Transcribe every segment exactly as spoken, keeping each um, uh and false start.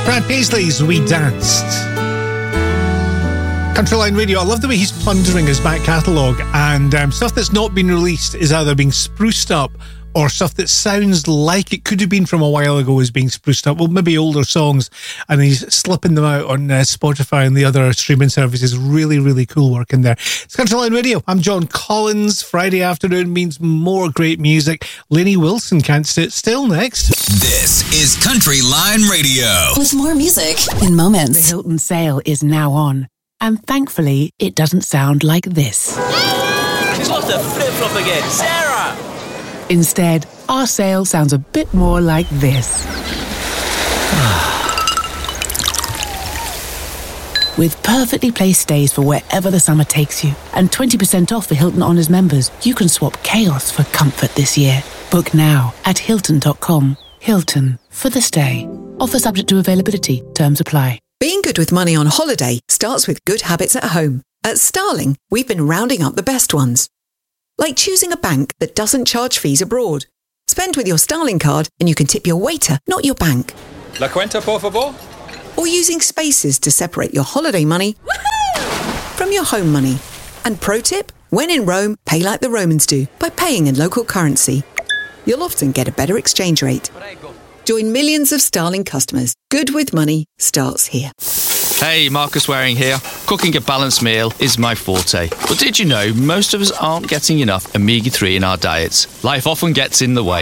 Brad Paisley's We Danced. Countryline Radio, I love the way he's plundering his back catalogue, and um, stuff that's not been released is either being spruced up or stuff that sounds like it could have been from a while ago is being spruced up. Well, maybe older songs, and he's slipping them out on uh, Spotify and the other streaming services. Really, really cool work in there. It's Countryline Radio. I'm John Collins. Friday afternoon means more great music. Lainey Wilson can't sit still next. This is Countryline Radio. With more music in moments. The Hilton sale is now on. And thankfully, it doesn't sound like this. She's lost her flip-flop again. Sarah! Instead, our sale sounds a bit more like this. With perfectly placed stays for wherever the summer takes you, and twenty percent off for Hilton Honors members, you can swap chaos for comfort this year. Book now at Hilton dot com. Hilton, for the stay. Offer subject to availability. Terms apply. Being good with money on holiday starts with good habits at home. At Starling, we've been rounding up the best ones. Like choosing a bank that doesn't charge fees abroad. Spend with your Starling card and you can tip your waiter, not your bank. La cuenta, por favor? Or using Spaces to separate your holiday money from your home money. And pro tip, when in Rome, pay like the Romans do by paying in local currency. You'll often get a better exchange rate. Join millions of Starling customers. Good with money starts here. Hey, Marcus Waring here. Cooking a balanced meal is my forte. But did you know most of us aren't getting enough omega three in our diets? Life often gets in the way.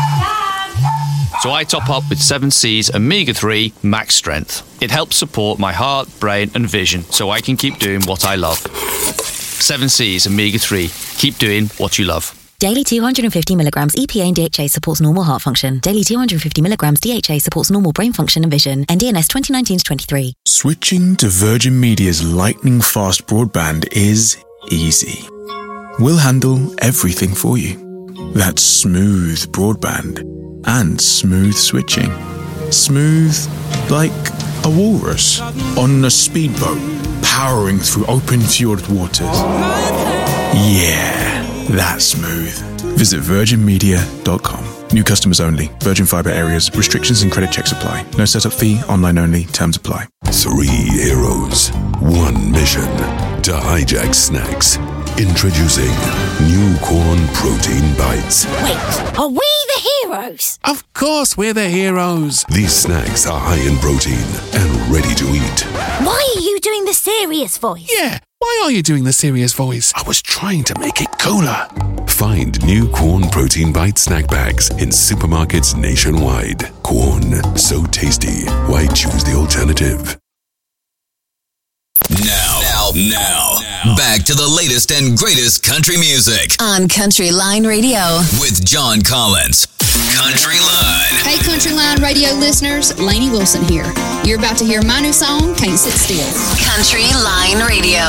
So I top up with seven Seas Omega three Max Strength. It helps support my heart, brain and vision so I can keep doing what I love. seven Seas Omega three. Keep doing what you love. Daily two hundred fifty milligrams E P A and D H A supports normal heart function. Daily two hundred fifty milligrams D H A supports normal brain function and vision. N D N S twenty nineteen to twenty-three. Switching to Virgin Media's lightning-fast broadband is easy. We'll handle everything for you. That's smooth broadband and smooth switching. Smooth like a walrus on a speedboat powering through open fjord waters. Yeah. That's smooth. Visit virgin media dot com. New customers only. Virgin Fibre areas. Restrictions and credit checks apply. No setup fee. Online only. Terms apply. Three heroes. One mission. To hijack snacks. Introducing New Corn Protein Bites. Wait, are we the heroes? Of course we're the heroes. These snacks are high in protein and ready to eat. Why are you doing the serious voice? Yeah. Why are you doing the serious voice? I was trying to make it cooler. Find New Corn Protein Bite snack bags in supermarkets nationwide. Corn, so tasty. Why choose the alternative? Now, now, now, now, back to the latest and greatest country music on Countryline Radio with John Collins. Countryline. Hey, Countryline Radio listeners, Lainey Wilson here. You're about to hear my new song, Can't Sit Still. Countryline Radio.